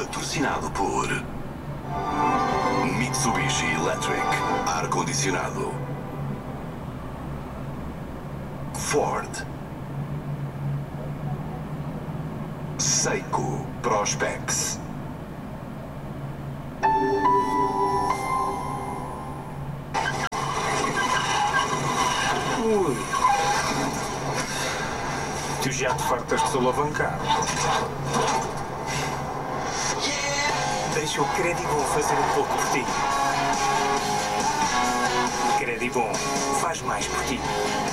Patrocinado por Mitsubishi Electric. Ar-condicionado. Ford. Seiko Prospex. Ui. Tu já te fartas de se alavancar. Deixa o Credibom fazer um pouco por ti. Credibom faz mais por ti.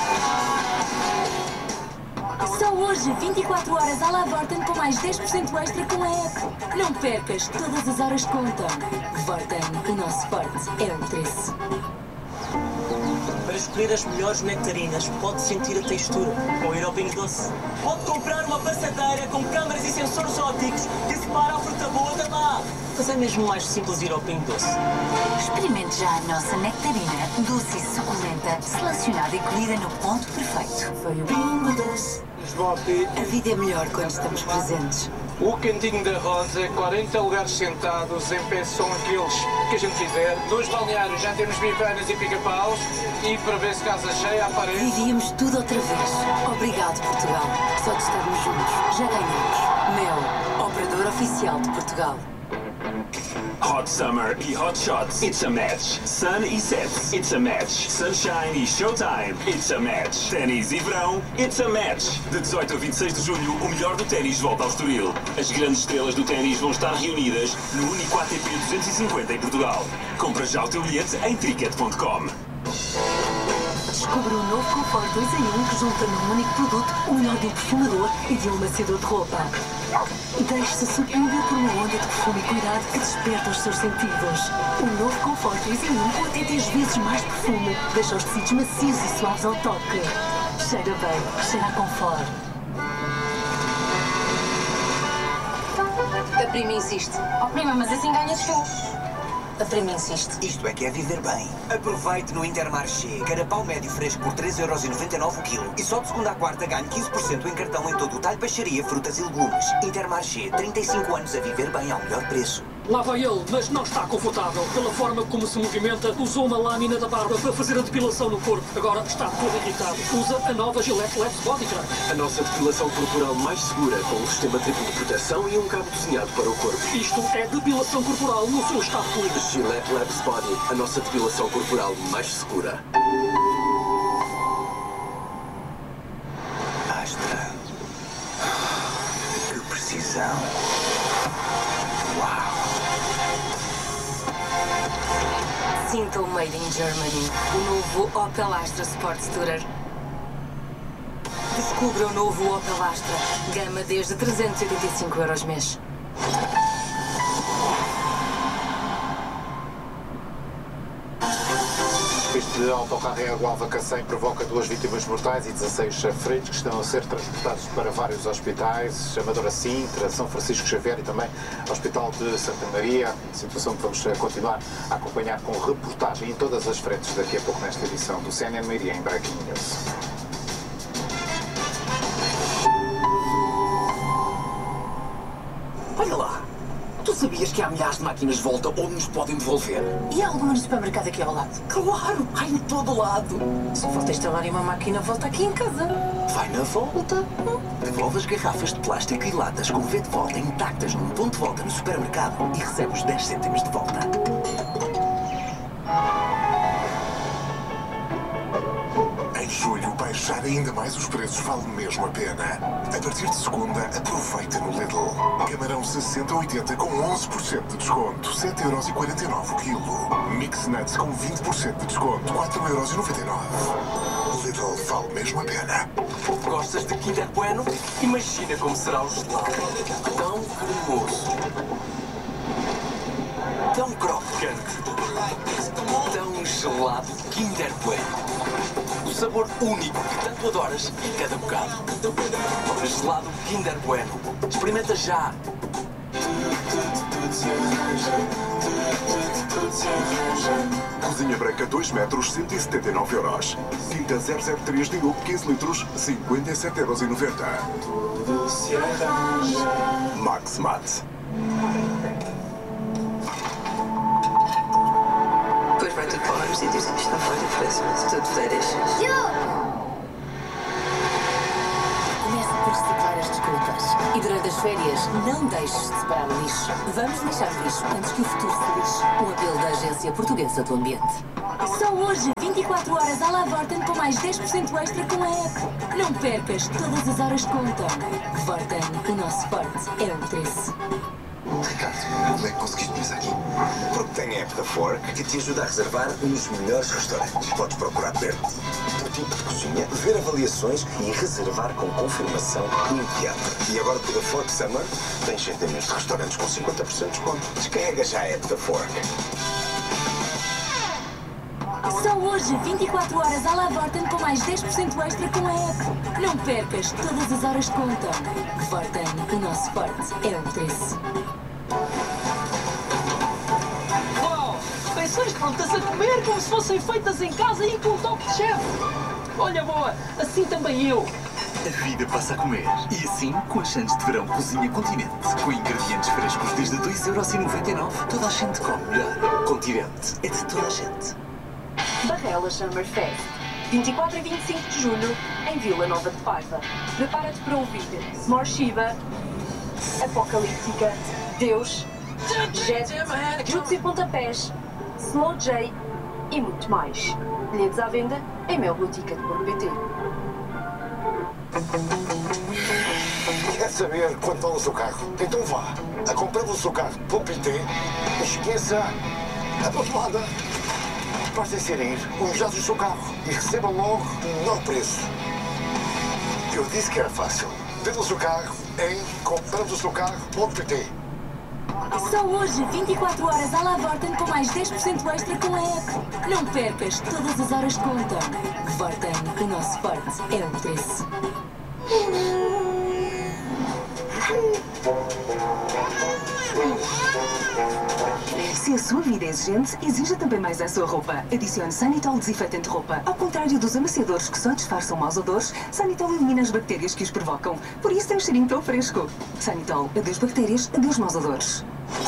Só hoje, 24 horas à la Vorten com mais 10% extra com a app. Não percas, todas as horas contam. Vorten, o nosso forte é o preço. Para escolher as melhores nectarinas, pode sentir a textura ou ir ao Pingo Doce. Pode comprar uma passadeira com câmaras e sensores ópticos que separa a fruta boa da má. Mas é mesmo mais simples ir ao Pingo Doce. Experimente já a nossa nectarina, doce e suculenta, selecionada e colhida no ponto perfeito. Foi o Pingo Doce. A vida é melhor quando estamos presentes. O Cantinho da Rosa, 40 lugares sentados, em pé são aqueles que a gente quiser. Nos balneários já temos bifanas e pica-paus e para ver se casa cheia à parede. Vivíamos tudo outra vez. Obrigado, Portugal. Só de estarmos juntos, já ganhamos. Mel, operador oficial de Portugal. Hot Summer e Hot Shots, it's a match. Sun e Sets, it's a match. Sunshine e Showtime, it's a match. Ténis e verão, it's a match. De 18 a 26 de julho, o melhor do ténis volta ao Estoril. As grandes estrelas do ténis vão estar reunidas no único ATP 250 em Portugal. Compra já o teu bilhete em Ticket.com. Descubra o novo Confort 2 em 1 que junta num único produto o melhor de um perfumador e de um amaciador de roupa. Deixe-se surpreender por uma onda de perfume e cuidado que desperta os seus sentidos. O novo Confort 2 em 1 com até 10 vezes mais perfume deixa os tecidos macios e suaves ao toque. Cheira bem, cheira a Confort. A prima insiste. Oh prima, mas assim ganhas show. A prima insiste. Isto é que é viver bem. Aproveite no Intermarché. Carapau médio fresco por 3,99€ o quilo. E só de segunda à quarta ganhe 15% em cartão em todo o talho, peixaria, frutas e legumes. Intermarché, 35 anos a viver bem ao melhor preço. Lá vai ele, mas não está confortável. Pela forma como se movimenta, usou uma lâmina da barba para fazer a depilação no corpo. Agora está todo irritado. Usa a nova Gillette Labs Body Crack. A nossa depilação corporal mais segura, com um sistema triplo de proteção e um cabo desenhado para o corpo. Isto é depilação corporal no seu estado puro. Gillette Labs Body, a nossa depilação corporal mais segura. Astra. Que precisão. Uau. Sinta o Made in Germany. O novo Opel Astra Sports Tourer. Descubra o novo Opel Astra. Gama desde 385€ mês. Este autocarro é Gualva Cacém provoca 2 vítimas mortais e 16 feridos que estão a ser transportados para vários hospitais, Amadora Sintra, São Francisco Xavier e também Hospital de Santa Maria. Situação que vamos continuar a acompanhar com reportagem em todas as frentes daqui a pouco nesta edição do CNN Meiria em Breaking News. Olha lá! Tu sabias que há milhares de máquinas de volta onde nos podem devolver? E há alguma no supermercado aqui ao lado? Claro! Há em todo lado! Só falta instalar uma máquina volta aqui em casa. Vai na volta! Devolve as garrafas de plástico e latas com V de volta intactas num ponto de volta no supermercado e recebe os 10 cêntimos de volta. Em julho, baixar ainda mais os preços vale mesmo a pena. A partir de segunda, aproveita no Lidl. Camarão 60-80 com 11% de desconto, 7,49€ o quilo. Mix Nuts com 20% de desconto, 4,99€. Lidl vale mesmo a pena. Gostas de Kinder Bueno? Imagina como será o gelado. Tão cremoso. Tão crocante. Tão gelado Kinder Bueno. O sabor único que tanto adoras em cada bocado. Gelado Kinder Bueno. Experimenta já. Cozinha branca 2 metros, 179€. Tinta 003 de Diogo 15 litros, 57,90€. Max Mat. Isto não foi diferença. Tudo férias. Comece por reciclar as desculpas. E durante as férias, não deixes de separar o lixo. Vamos lixar lixo antes que o futuro se lixe. Um apelo da Agência Portuguesa do Ambiente. Só hoje, 24 horas à la Vorten com mais 10% extra com a app. Não percas, todas as horas contam. Vorten, o nosso forte é o preço. Ricardo, como é que conseguiste pensar aqui? Porque tem a app da Fork que te ajuda a reservar nos melhores restaurantes. Podes procurar perto do tipo de cozinha, ver avaliações e reservar com confirmação imediata. E agora com a Fork Summer, tens centenas de restaurantes com 50% de desconto. Descarrega já a app da Fork. Só hoje, 24 horas à la Vorten com mais 10% extra com a app. Não percas, todas as horas contam. Vorten, o nosso forte é o preço. Uau! Pensões prontas a comer como se fossem feitas em casa e com um toque de chefe. Olha, boa, assim também eu. A vida passa a comer. E assim, com as chances de verão Cozinha Continente. Com ingredientes frescos desde 2,99€, toda a gente come melhor. Continente é de toda a gente. Barrela Summer Fest, 24 e 25 de julho, em Vila Nova de Paiva. Prepara-te para ouvir Morshiva, Apocalíptica, Deus, Jet, Chutes e Pontapés, Slow J e muito mais. Bilhetes à venda em melbouticket.pt. Quer saber quanto vale o seu carro? Então vá a comprar o seu carro.pt, esqueça a papelada. Basta inserir os dados do seu carro e receba logo o menor preço. Eu disse que era fácil. Venda o seu carro em comprandoseucarro.pt. Só hoje, 24 horas à la Vorten com mais 10% extra com a app. Não percas, todas as horas contam. Vorten, o nosso forte é o preço. Se a sua vida é exigente, exija também mais à sua roupa. Adicione Sanitol desinfetante de roupa. Ao contrário dos amaciadores que só disfarçam maus odores, Sanitol elimina as bactérias que os provocam. Por isso tem um cheirinho tão fresco. Sanitol, adeus bactérias, adeus maus odores.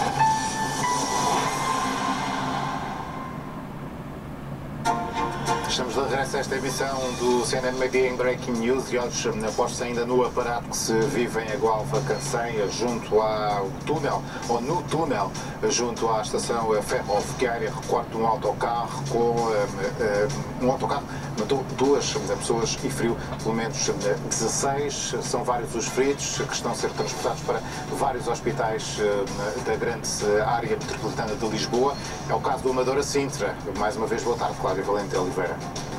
Estamos de regresso a esta emissão do CNN Media em Breaking News e hoje aposto-se ainda no aparato que se vive em Gualva-Canseia, junto ao túnel, ou no túnel, junto à estação ferroviária, recorte de um autocarro com um autocarro matou duas pessoas e feriu pelo menos 16. São vários os feridos que estão a ser transportados para vários hospitais da grande área metropolitana de Lisboa. É o caso do Amadora Sintra. Mais uma vez, boa tarde, Cláudia Valente Oliveira.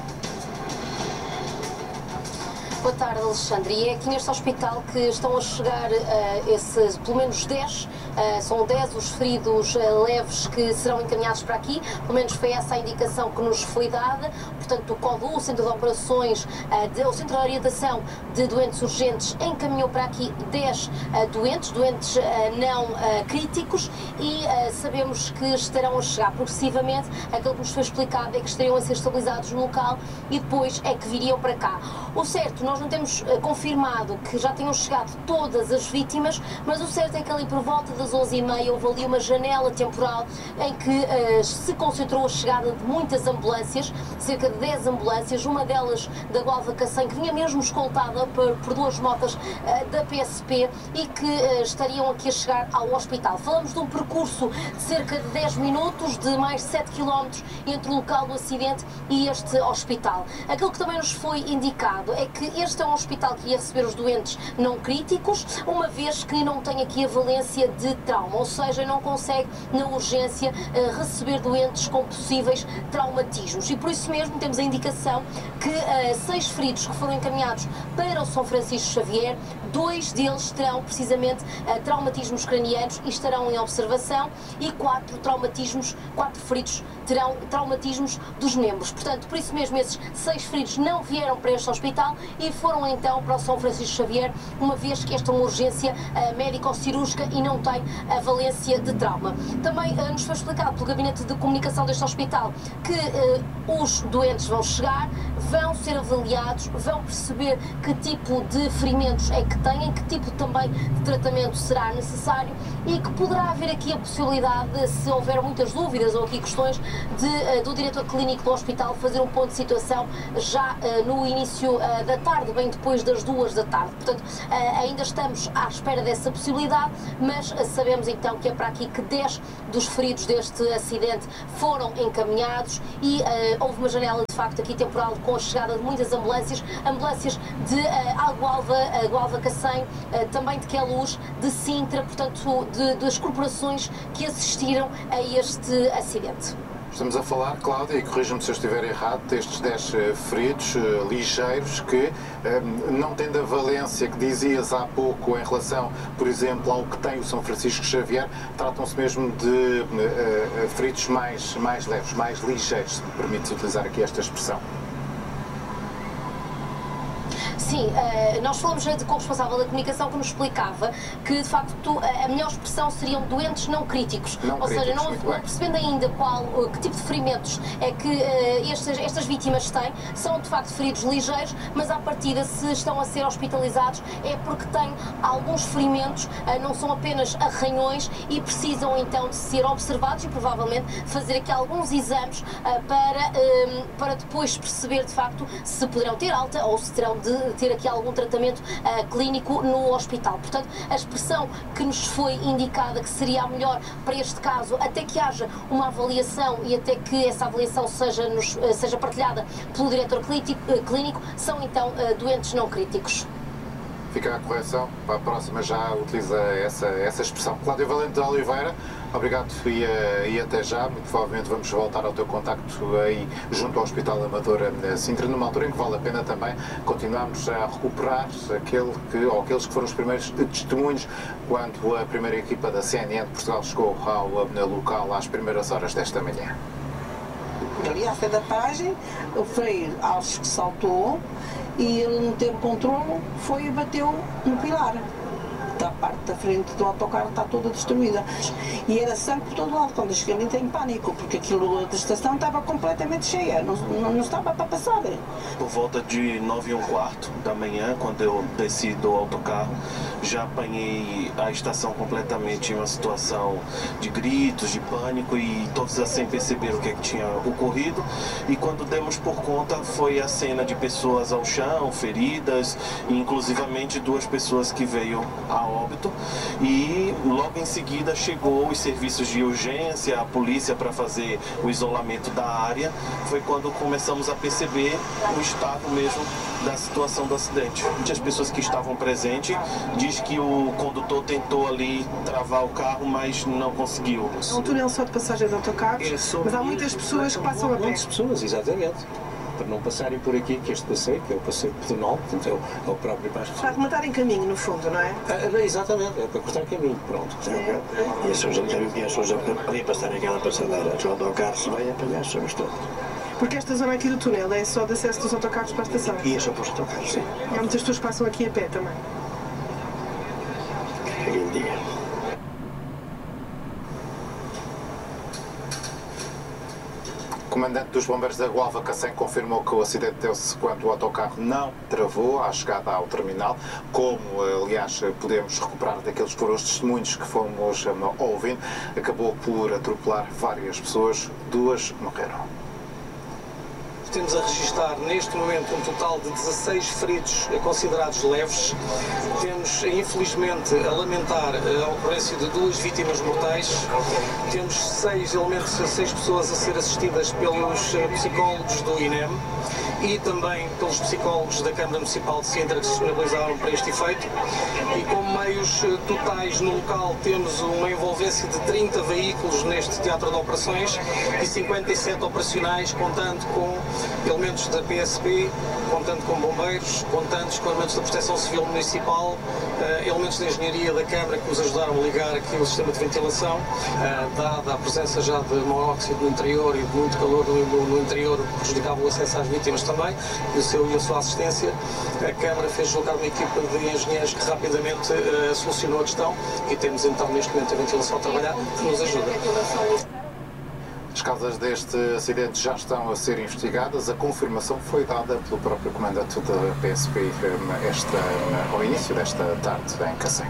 Boa tarde, Alexandre. E é aqui neste hospital que estão a chegar esses, pelo menos 10, são 10 os feridos leves que serão encaminhados para aqui. Pelo menos foi essa a indicação que nos foi dada. Portanto, o CODU, o Centro de Operações, o Centro de Orientação de Doentes Urgentes, encaminhou para aqui 10 doentes não críticos e sabemos que estarão a chegar progressivamente. Aquilo que nos foi explicado é que estariam a ser estabilizados no local e depois é que viriam para cá. O certo, nós não temos confirmado que já tenham chegado todas as vítimas, mas o certo é que ali por volta das 11h30 houve ali uma janela temporal em que se concentrou a chegada de muitas ambulâncias, cerca de 10 ambulâncias, uma delas da Gualva-Cacém, que vinha mesmo escoltada por duas motas da PSP e que estariam aqui a chegar ao hospital. Falamos de um percurso de cerca de 10 minutos, de mais de 7 km entre o local do acidente e este hospital. Aquilo que também nos foi indicado é que este é um hospital que ia receber os doentes não críticos, uma vez que não tem aqui a valência de trauma, ou seja, não consegue na urgência receber doentes com possíveis traumatismos. E por isso mesmo temos a indicação que 6 feridos que foram encaminhados para o São Francisco Xavier, 2 deles terão precisamente traumatismos cranianos e estarão em observação e 4 feridos terão traumatismos dos membros. Portanto, por isso mesmo esses 6 feridos não vieram para este hospital e foram então para o São Francisco Xavier, uma vez que esta é uma urgência médico-cirúrgica e não tem a valência de trauma. Também nos foi explicado pelo Gabinete de Comunicação deste hospital que os doentes vão chegar, vão ser avaliados, vão perceber que tipo de ferimentos é que têm, que tipo também de tratamento será necessário e que poderá haver aqui a possibilidade, se houver muitas dúvidas ou aqui questões, do diretor clínico do hospital fazer um ponto de situação já no início da tarde, bem depois das 2 da tarde. Portanto, ainda estamos à espera dessa possibilidade, mas sabemos então que é para aqui que 10 dos feridos deste acidente foram encaminhados e houve uma janela de facto aqui temporal com a chegada de muitas ambulâncias de Algualva, Cacém, também de Queluz, de Sintra, portanto das corporações que assistiram a este acidente. Estamos a falar, Cláudia, e corrija-me se eu estiver errado, destes 10 feridos ligeiros que, não tendo a valência que dizias há pouco em relação, por exemplo, ao que tem o São Francisco Xavier, tratam-se mesmo de feridos mais leves, mais ligeiros, se me permites utilizar aqui esta expressão. Sim, nós falamos com o responsável da comunicação que nos explicava que, de facto, a melhor expressão seriam doentes não críticos. Ou seja, não percebendo ainda que tipo de ferimentos é que estas vítimas têm, são de facto feridos ligeiros, mas à partida, se estão a ser hospitalizados, é porque têm alguns ferimentos, não são apenas arranhões e precisam então de ser observados e provavelmente fazer aqui alguns exames para depois perceber de facto se poderão ter alta ou se terão de ter aqui algum tratamento clínico no hospital. Portanto, a expressão que nos foi indicada que seria a melhor para este caso, até que haja uma avaliação e até que essa avaliação seja partilhada pelo diretor clínico, são então doentes não críticos. Fica a correção, para a próxima já utiliza essa expressão. Cláudia Valente de Oliveira, obrigado e até já. Muito provavelmente vamos voltar ao teu contacto aí junto ao Hospital Amador Sintra, numa altura em que vale a pena também continuarmos a recuperar aqueles que foram os primeiros testemunhos quando a primeira equipa da CNN de Portugal chegou ao local às primeiras horas desta manhã. Ali à frente da paragem, o freio acho que saltou e ele não teve controle, foi e bateu no pilar. Da parte da frente do autocarro está toda destruída. E era sangue por todo lado. Quando eu cheguei ali tenho pânico, porque aquilo da estação estava completamente cheia, não estava para passar. Por volta de 9h15 da manhã, quando eu desci do autocarro, já apanhei a estação completamente em uma situação de gritos, de pânico, e todos assim perceberam o que tinha ocorrido. E quando demos por conta, foi a cena de pessoas ao chão, feridas, e inclusivamente 2 pessoas que veio a óbito, e logo em seguida chegou os serviços de urgência, a polícia para fazer o isolamento da área. Foi quando começamos a perceber o estado mesmo da situação do acidente. As pessoas que estavam presentes diz que o condutor tentou ali travar o carro, mas não conseguiu. É um túnel só de passagem de autocarros, mas há muitas pessoas que passam a pé. Muitas pessoas, exatamente. Para não passarem por aqui, que este passeio, que é o passeio pedonal, portanto é o próprio passo. Para arrematar em caminho, no fundo, não é? Exatamente, é para cortar caminho, pronto. E as pessoas podem passar aquela passadeira, o autocarro se vai apanhar as pessoas todas. Porque esta zona aqui do túnel é só de acesso dos autocarros para a estação? E é só para os autocarros, sim. E há muitas pessoas que passam aqui a pé também? Hoje em dia. O comandante dos bombeiros da Gualva, Cacém, confirmou que o acidente deu-se quando o autocarro não travou à chegada ao terminal, como, aliás, podemos recuperar daqueles que foram os testemunhos que fomos ouvindo. Acabou por atropelar várias pessoas, 2 morreram. Temos a registrar neste momento um total de 16 feridos considerados leves. Temos, infelizmente, a lamentar a ocorrência de 2 vítimas mortais. Temos 6 pessoas a ser assistidas pelos psicólogos do INEM e também pelos psicólogos da Câmara Municipal de Sintra que se disponibilizaram para este efeito. E como meios totais no local temos uma envolvência de 30 veículos neste teatro de operações e 57 operacionais, contando com elementos da PSP, contando com bombeiros, contando com elementos da Proteção Civil Municipal, elementos da Engenharia da Câmara que nos ajudaram a ligar aqui o sistema de ventilação, dada a presença já de monóxido no interior e de muito calor no interior, que prejudicava o acesso às vítimas também, e a sua assistência. A Câmara fez deslocar uma equipa de engenheiros que rapidamente solucionou a questão e temos então neste momento a ventilação a trabalhar, que nos ajuda. causas deste acidente já estão a ser investigadas. A confirmação foi dada pelo próprio comandante da PSP ao início desta tarde em Cacém.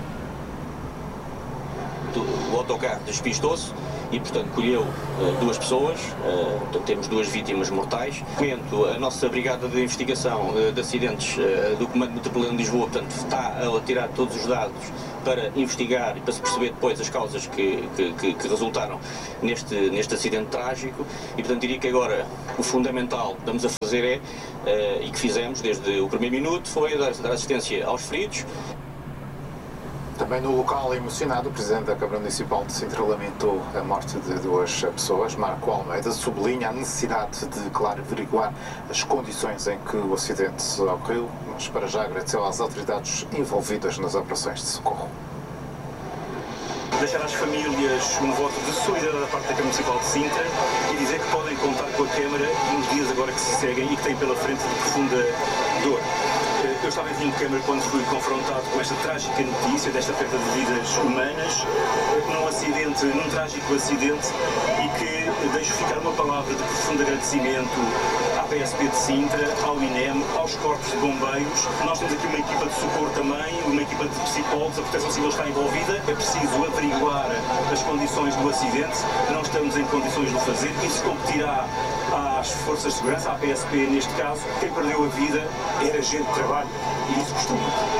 O autocarro despistou-se e, portanto, colheu duas pessoas, portanto, temos duas vítimas mortais. A nossa Brigada de Investigação de Acidentes do Comando Metropolitano de Lisboa, portanto, está a tirar todos os dados para investigar e para se perceber depois as causas que resultaram neste acidente trágico. E, portanto, diria que agora o fundamental que estamos a fazer e que fizemos desde o primeiro minuto, foi dar assistência aos feridos. Também no local emocionado, o Presidente da Câmara Municipal de Sintra lamentou a morte de duas pessoas. Marco Almeida sublinha a necessidade de, claro, averiguar as condições em que o acidente ocorreu, mas para já agradeceu às autoridades envolvidas nas operações de socorro. Deixar às famílias um voto de solidariedade da parte da Câmara Municipal de Sintra e dizer que podem contar com a Câmara nos dias agora que se seguem e que têm pela frente de profunda dor. Eu estava em Câmara quando fui confrontado com esta trágica notícia, desta perda de vidas humanas, num trágico acidente, e que deixo ficar uma palavra de profundo agradecimento à PSP de Sintra, ao INEM, aos corpos de bombeiros. Nós temos aqui uma equipa de socorro também, uma equipa de psicólogos, a Proteção Civil está envolvida. É preciso averiguar as condições do acidente, não estamos em condições de o fazer. Isso competirá às forças de segurança, à PSP neste caso. Quem perdeu a vida era gente de trabalho e isso costuma.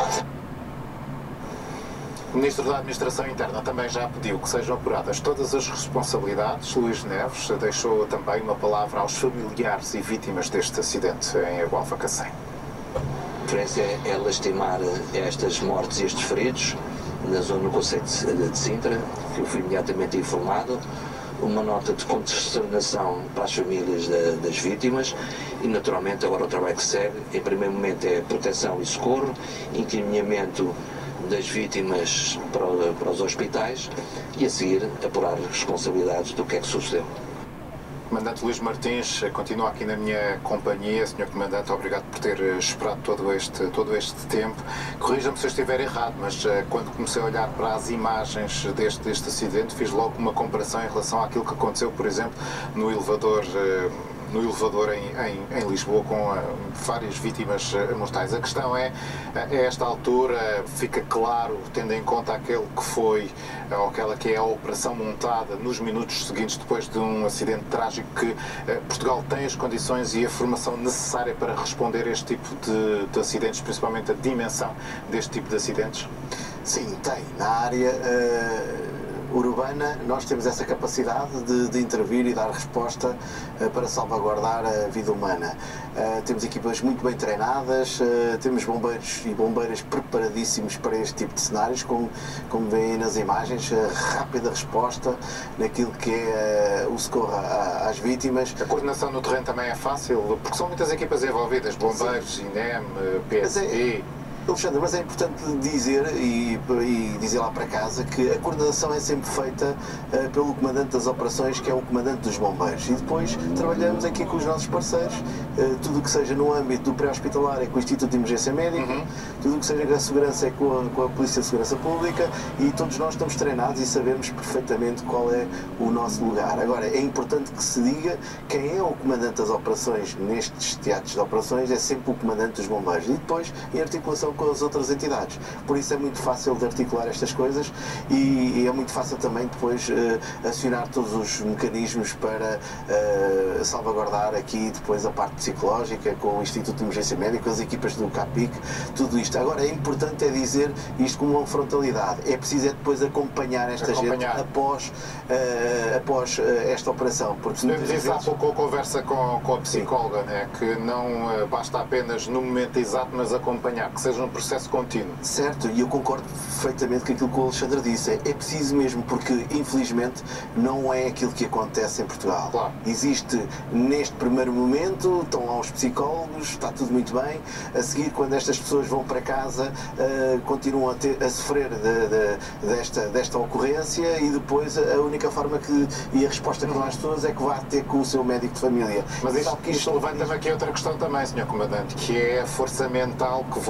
O Ministro da Administração Interna também já pediu que sejam apuradas todas as responsabilidades. Luís Neves deixou também uma palavra aos familiares e vítimas deste acidente em Agualva Cacém. A referência é lastimar estas mortes e estes feridos na zona do concelho de Sintra, que eu fui imediatamente informado. Uma nota de consternação para as famílias das vítimas e, naturalmente, agora o trabalho que segue, em primeiro momento, é proteção e socorro, encaminhamento das vítimas para os hospitais e, a seguir, apurar as responsabilidades do que é que sucedeu. Comandante Luís Martins, continua aqui na minha companhia. Senhor Comandante, obrigado por ter esperado todo este tempo. Corrija-me se eu estiver errado, mas quando comecei a olhar para as imagens deste acidente, fiz logo uma comparação em relação àquilo que aconteceu, por exemplo, no elevador em Lisboa, com várias vítimas mortais. A questão é, a esta altura, fica claro, tendo em conta aquele que foi, ou aquela que é a operação montada nos minutos seguintes depois de um acidente trágico, que Portugal tem as condições e a formação necessária para responder a este tipo de acidentes, principalmente a dimensão deste tipo de acidentes? Sim, tem. Na área urbana, nós temos essa capacidade de intervir e dar resposta para salvaguardar a vida humana. Temos equipas muito bem treinadas, temos bombeiros e bombeiras preparadíssimos para este tipo de cenários, como veem nas imagens, rápida resposta naquilo que é o socorro às vítimas. A coordenação no terreno também é fácil, porque são muitas equipas envolvidas, bombeiros, INEM, PSP... Alexandre, mas é importante dizer e dizer lá para casa que a coordenação é sempre feita pelo comandante das operações, que é o comandante dos bombeiros, e depois trabalhamos aqui com os nossos parceiros, tudo o que seja no âmbito do pré-hospitalar é com o Instituto de Emergência Médica, tudo o que seja a segurança é com a Polícia de Segurança Pública, e todos nós estamos treinados e sabemos perfeitamente qual é o nosso lugar. Agora, é importante que se diga quem é o comandante das operações nestes teatros de operações, é sempre o comandante dos bombeiros, e depois em articulação com as outras entidades. Por isso é muito fácil de articular estas coisas e é muito fácil também depois acionar todos os mecanismos para salvaguardar aqui depois a parte psicológica com o Instituto de Emergência Médica, as equipas do CAPIC, tudo isto. Agora, é importante dizer isto com uma frontalidade. É preciso depois acompanhar esta gente após esta operação. Porque disse há pouco a conversa com a psicóloga, né, que não basta apenas no momento exato, mas acompanhar, que seja um processo contínuo. Certo, e eu concordo perfeitamente com aquilo que o Alexandre disse. É preciso mesmo, porque infelizmente não é aquilo que acontece em Portugal. Claro. Existe neste primeiro momento, estão lá os psicólogos, está tudo muito bem. A seguir, quando estas pessoas vão para casa, continuam a sofrer desta ocorrência, e depois a única forma e a resposta que dão às pessoas é que vá ter com o seu médico de família. Mas isto levanta-me aqui outra questão também, Sr. Comandante, que é a força mental que vocês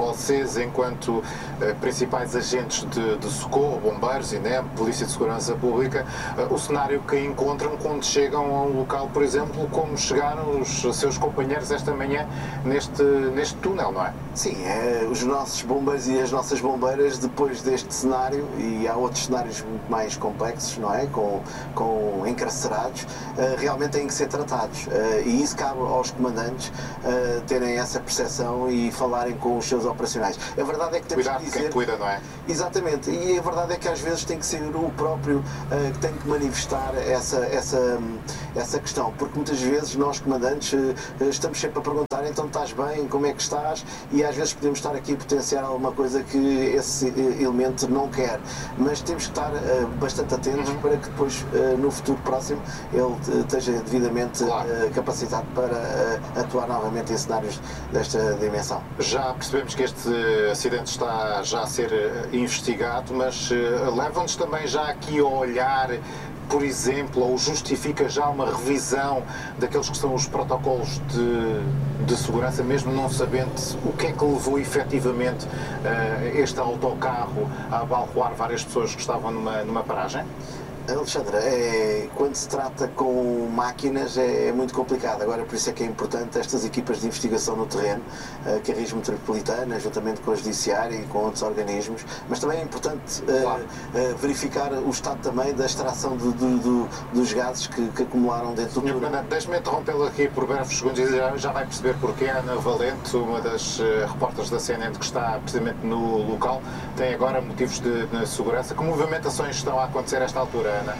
vocês, enquanto principais agentes de socorro, bombeiros, INEM, Polícia de Segurança Pública, o cenário que encontram quando chegam a um local, por exemplo, como chegaram os seus companheiros esta manhã neste túnel, não é? Sim, os nossos bombeiros e as nossas bombeiras, depois deste cenário, e há outros cenários muito mais complexos, não é? Com encarcerados, realmente têm que ser tratados. E isso cabe aos comandantes terem essa percepção e falarem com os seus operacionais. A verdade é que temos Cuidado que dizer... quem cuida, não é? Exatamente. E a verdade é que às vezes tem que ser o próprio que tem que manifestar essa questão. Porque muitas vezes nós, comandantes, estamos sempre a perguntar: então estás bem? Como é que estás? E às vezes podemos estar aqui a potenciar alguma coisa que esse elemento não quer. Mas temos que estar bastante atentos para que depois, no futuro próximo, ele esteja devidamente capacitado para atuar novamente em cenários desta dimensão. Já percebemos que este acidente está já a ser investigado, mas leva-nos também já aqui a olhar, por exemplo, ou justifica já uma revisão daqueles que são os protocolos de segurança, mesmo não sabendo o que é que levou efetivamente este autocarro a abalroar várias pessoas que estavam numa paragem? Alexandra, quando se trata com máquinas é muito complicado. Agora, por isso é que é importante estas equipas de investigação no terreno, a Carris Metropolitana, juntamente com a Judiciária e com outros organismos, mas também é importante verificar o estado também da extração dos gases que acumularam dentro do túnel. Deixe-me interrompê-lo aqui por breves segundos e já vai perceber porque a Ana Valente, uma das repórteres da CNN que está precisamente no local, tem agora motivos de segurança. Que movimentações estão a acontecer a esta altura, Ana?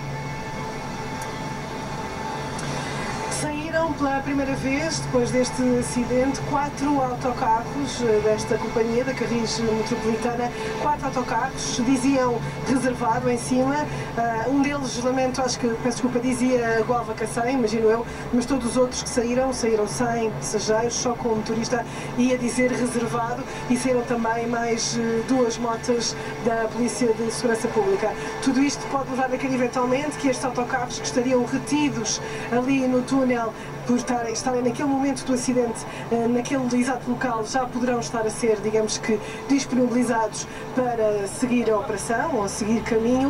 Saíram pela primeira vez, depois deste acidente, 4 autocarros desta companhia, da Carris Metropolitana. 4 autocarros, diziam reservado em cima. Um deles, lamento, peço desculpa, dizia Gualva Cacém, imagino eu, mas todos os outros que saíram sem passageiros, só com o motorista, ia dizer reservado, e saíram também mais 2 motas da Polícia de Segurança Pública. Tudo isto pode levar a que, eventualmente, que estes autocarros que estariam retidos ali no túnel por estarem naquele momento do acidente, naquele exato local, já poderão estar a ser, digamos que, disponibilizados para seguir a operação ou seguir caminho,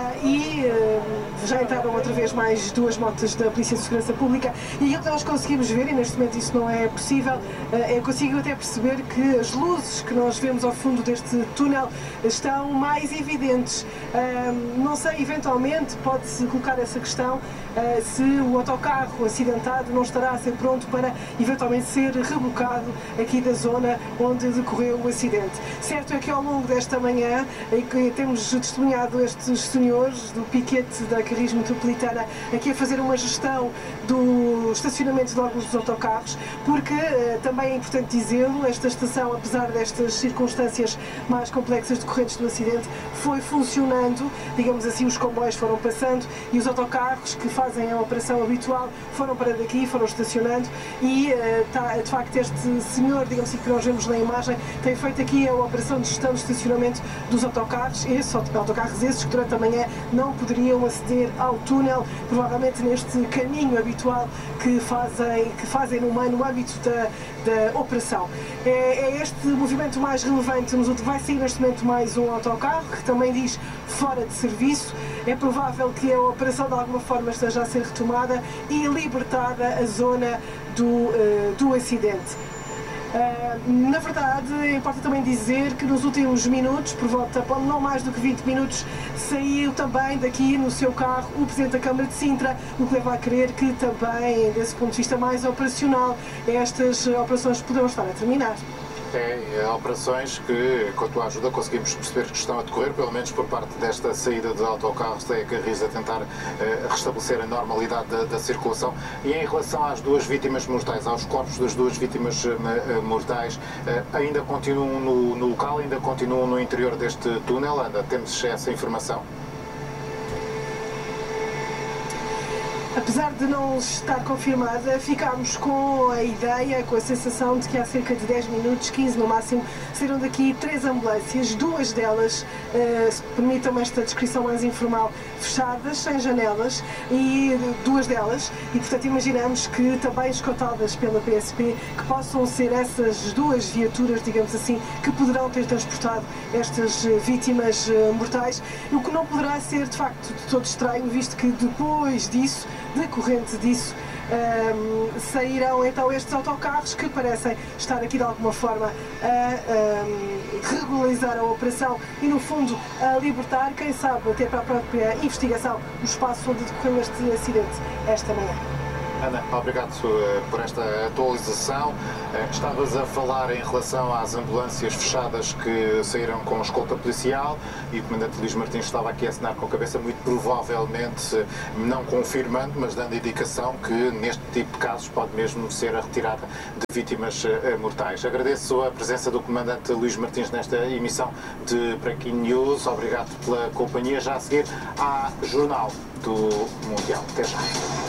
e já entraram outra vez mais 2 motas da Polícia de Segurança Pública, e aquilo que nós conseguimos ver, e neste momento isso não é possível, eu consigo até perceber que as luzes que nós vemos ao fundo deste túnel estão mais evidentes. Não sei, eventualmente pode-se colocar essa questão, se o autocarro acidentado não estará a ser pronto para eventualmente ser rebocado aqui da zona onde decorreu o acidente. Certo é que ao longo desta manhã temos testemunhado estes senhores do piquete da Carris Metropolitana aqui a fazer uma gestão do estacionamento de alguns dos autocarros, porque também é importante dizê-lo, esta estação, apesar destas circunstâncias mais complexas decorrentes do acidente, foi funcionando, digamos assim, os comboios foram passando e os autocarros que fazem a operação habitual foram parando aqui, foram estacionando, e de facto este senhor, digamos assim, que nós vemos na imagem, tem feito aqui a operação de gestão de estacionamento dos autocarros, autocarros esses que durante a manhã não poderiam aceder ao túnel, provavelmente neste caminho habitual que fazem no âmbito da operação. É este movimento mais relevante. Vai sair neste momento mais um autocarro que também diz fora de serviço. É provável que a operação de alguma forma esteja a ser retomada e libertada a zona do acidente. Na verdade, importa também dizer que nos últimos minutos, por volta de não mais do que 20 minutos, saiu também daqui no seu carro o Presidente da Câmara de Sintra, o que leva a crer que também, desse ponto de vista mais operacional, estas operações poderão estar a terminar. Operações que, com a tua ajuda, conseguimos perceber que estão a decorrer, pelo menos por parte desta saída de autocarros da Carris, a tentar restabelecer a normalidade da circulação. E em relação às 2 vítimas mortais, aos corpos das 2 vítimas mortais, ainda continuam no local, ainda continuam no interior deste túnel? Temos essa informação? Apesar de não estar confirmada, ficámos com a ideia, com a sensação de que há cerca de 10 minutos, 15 no máximo, saíram daqui 3 ambulâncias, 2 delas, se permitam-me esta descrição mais informal, fechadas, sem janelas, e 2 delas, e portanto imaginamos que também escoltadas pela PSP, que possam ser essas 2 viaturas, digamos assim, que poderão ter transportado estas vítimas mortais, o que não poderá ser de facto de todo estranho, visto que depois disso, decorrente disso, sairão então estes autocarros que parecem estar aqui de alguma forma a regularizar a operação e no fundo a libertar, quem sabe até para a própria investigação, o espaço onde decorreu este acidente esta manhã. Ana, obrigado por esta atualização. Estavas a falar em relação às ambulâncias fechadas que saíram com escolta policial e o Comandante Luís Martins estava aqui a assinar com a cabeça, muito provavelmente não confirmando, mas dando indicação que neste tipo de casos pode mesmo ser a retirada de vítimas mortais. Agradeço a presença do Comandante Luís Martins nesta emissão de Breaking News. Obrigado pela companhia. Já a seguir, há Jornal do Mundial. Até já.